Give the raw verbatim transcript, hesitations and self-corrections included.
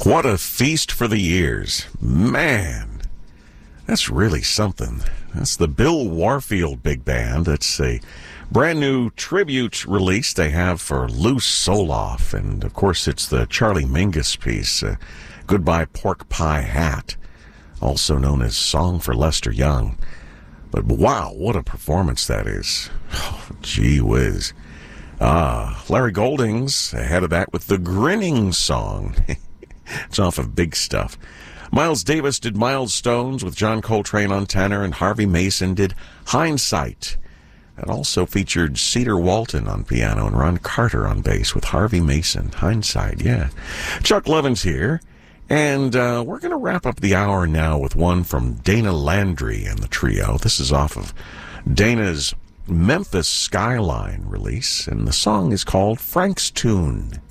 What a feast for the ears. Man, that's really something. That's the Bill Warfield Big Band. That's a brand new tribute release they have for Lou Soloff. And, of course, it's the Charlie Mingus piece, uh, Goodbye Pork Pie Hat, also known as Song for Lester Young. But, wow, what a performance that is. Oh, gee whiz. Ah, Larry Goldings ahead of that with the Grinning Song. It's off of Big Stuff. Miles Davis did Milestones with John Coltrane on tenor, and Harvey Mason did Hindsight. It also featured Cedar Walton on piano and Ron Carter on bass with Harvey Mason. Hindsight, yeah. Chuck Levin's here, and uh, we're going to wrap up the hour now with one from Dana Landry and the trio. This is off of Dana's Memphis Skyline release, and the song is called Frank's Tune.